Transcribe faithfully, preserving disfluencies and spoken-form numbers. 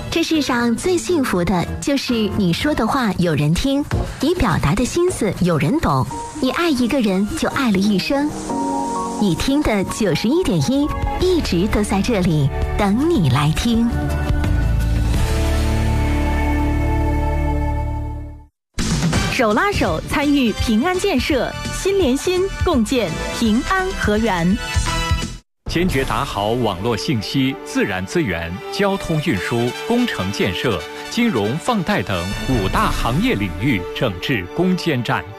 这世上最幸福的就是你说的话有人听，你表达的心思有人懂，你爱一个人就爱了一生。你听的九十一点一一直都在这里等你来听。 手拉手参与平安建设，心连心，共建平安河源。 坚决打好网络信息、自然资源、交通运输、工程建设、金融放贷等五大行业领域整治攻坚战。